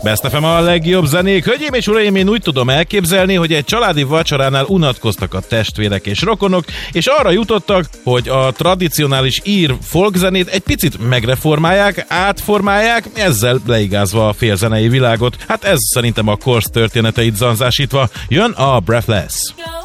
Best FM a legjobb zenék. Hölgyeim és uraim, én úgy tudom elképzelni, hogy egy családi vacsoránál unatkoztak a testvérek és rokonok, és arra jutottak, hogy a tradicionális ír folkzenét egy picit megreformálják, átformálják, ezzel leigázva a félzenei világot. Hát ez szerintem a korsz történeteit zanzásítva. Jön a Breathless.